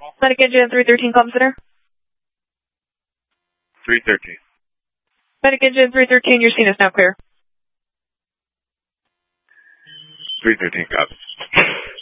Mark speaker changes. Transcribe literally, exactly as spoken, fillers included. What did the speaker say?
Speaker 1: Medic Engine three thirteen, Comm Center.
Speaker 2: three thirteen.
Speaker 1: Medic Engine three thirteen, your scene is now clear.
Speaker 2: three thirteen, copy.